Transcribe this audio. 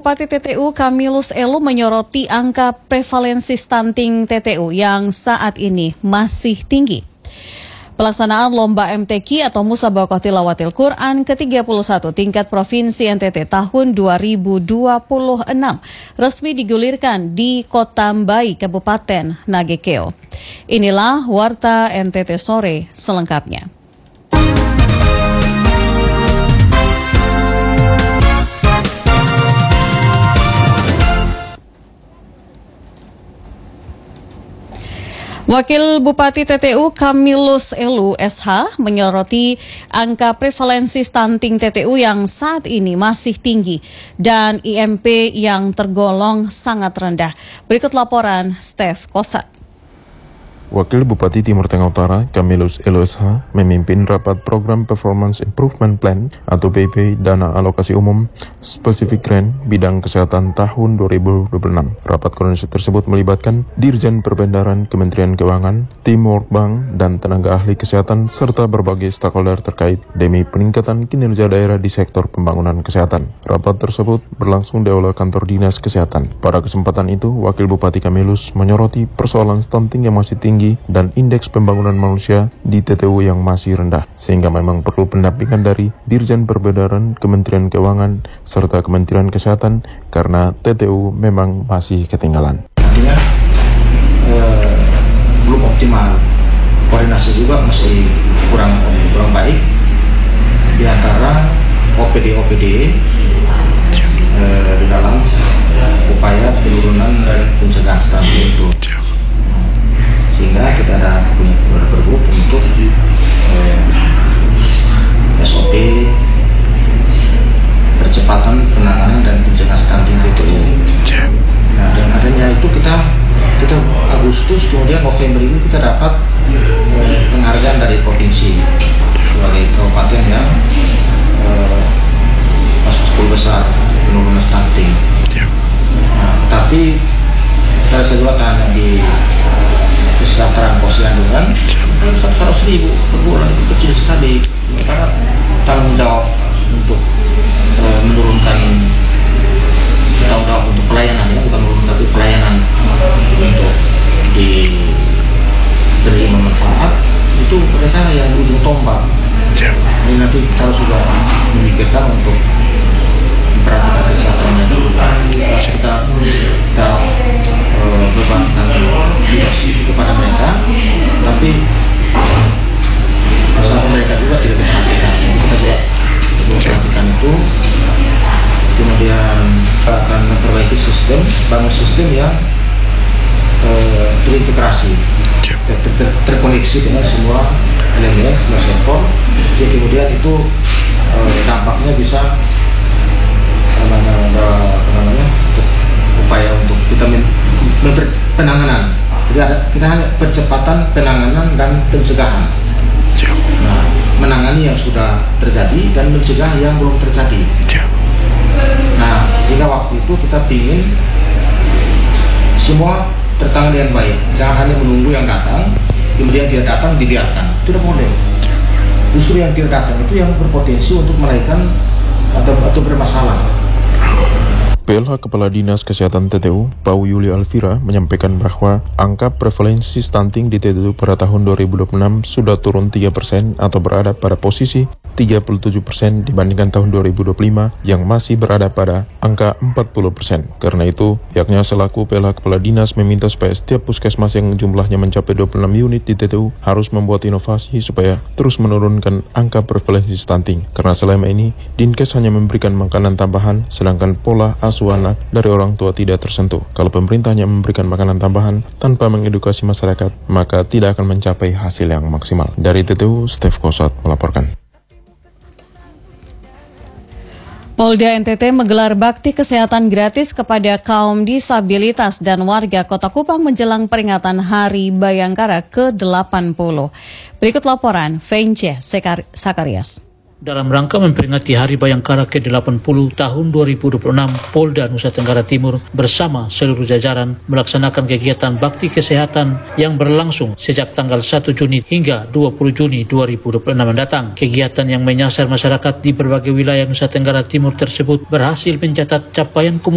Bupati TTU Kamilus Elu menyoroti angka prevalensi stunting TTU yang saat ini masih tinggi. Pelaksanaan Lomba MTQ atau Musabaqah Tilawatil Quran ke-31 tingkat Provinsi NTT tahun 2026 resmi digulirkan di Kota Mbai, Kabupaten Nagekeo. Inilah Warta NTT Sore selengkapnya. Wakil Bupati TTU Kamilus Elu SH menyoroti angka prevalensi stunting TTU yang saat ini masih tinggi dan IMP yang tergolong sangat rendah. Berikut laporan Steph Kosat. Wakil Bupati Timur Tengah Utara Kamilus Elu SH memimpin rapat program Performance Improvement Plan atau PP Dana Alokasi Umum Spesifik Grant Bidang Kesehatan tahun 2026. Rapat koordinasi tersebut melibatkan Dirjen Perbendaharaan Kementerian Keuangan, Tim World Bank, dan tenaga ahli kesehatan serta berbagai stakeholder terkait demi peningkatan kinerja daerah di sektor pembangunan kesehatan. Rapat tersebut berlangsung di Aula Kantor Dinas Kesehatan. Pada kesempatan itu, Wakil Bupati Kamilus menyoroti persoalan stunting yang masih tinggi dan indeks pembangunan manusia di TTU yang masih rendah, sehingga memang perlu pendampingan dari Dirjen Perbendaharaan Kementerian Keuangan serta Kementerian Kesehatan karena TTU memang masih ketinggalan. Artinya belum optimal, koordinasi juga masih kurang baik di antara OPD di dalam upaya penurunan dan pencegahan stunting itu. Sehingga kita ada punya bergrup untuk SOP percepatan penanganan dan pencegahan stunting TTU. Nah, dengan adanya itu kita Agustus kemudian November ini kita dapat penghargaan dari provinsi sebagai kabupaten yang masuk 10 besar penurunan stunting. Nah, tapi saya juga tanya di kesejahteraan posyandu kan 100.000 per bulan itu kecil sekali, sementara tanggung jawab untuk menurunkan tanggung jawab untuk pelayanan, ya bukan menurunkan tapi pelayanan untuk diberi manfaat itu mereka yang ujung tombak. Ini nanti kita harus juga memikirkan untuk memperhatikan kesehatan itu kita bebankan kepada mereka, tapi usaha mereka juga tidak diperhatikan. Kita juga memperhatikan itu, kemudian akan memperbaiki sistem, bangun sistem yang terintegrasi, terkoneksi dengan semua elemen, semua sektor, jadi kemudian itu dampaknya bisa upaya untuk kita penanganan. Jadi kita hanya percepatan penanganan dan pencegahan. Nah, menangani yang sudah terjadi dan mencegah yang belum terjadi. Nah, sehingga waktu itu kita ingin semua tertangani dengan baik. Jangan hanya menunggu yang datang, kemudian tidak datang dibiarkan. Itu tidak boleh. Justru yang tidak datang itu yang berpotensi untuk menaikkan atau bermasalah. PLH Kepala Dinas Kesehatan TTU, Pau Yuli Alvira, menyampaikan bahwa angka prevalensi stunting di TTU pada tahun 2026 sudah turun 3% atau berada pada posisi 37% dibandingkan tahun 2025 yang masih berada pada angka 40%. Karena itu, pihaknya selaku PLH Kepala Dinas meminta supaya setiap puskesmas yang jumlahnya mencapai 26 unit di TTU harus membuat inovasi supaya terus menurunkan angka prevalensi stunting. Karena selama ini, Dinkes hanya memberikan makanan tambahan, sedangkan pola asuh anak dari orang tua tidak tersentuh. Kalau pemerintah hanya memberikan makanan tambahan tanpa mengedukasi masyarakat, maka tidak akan mencapai hasil yang maksimal. Dari TTU, Steph Kosat melaporkan. Polda NTT menggelar bakti kesehatan gratis kepada kaum disabilitas dan warga Kota Kupang menjelang peringatan Hari Bayangkara ke-80. Berikut laporan Vence Sakarias. Dalam rangka memperingati Hari Bayangkara ke-80 tahun 2026, Polda Nusa Tenggara Timur bersama seluruh jajaran melaksanakan kegiatan bakti kesehatan yang berlangsung sejak tanggal 1 Juni hingga 20 Juni 2026 mendatang. Kegiatan yang menyasar masyarakat di berbagai wilayah Nusa Tenggara Timur tersebut berhasil mencatat capaian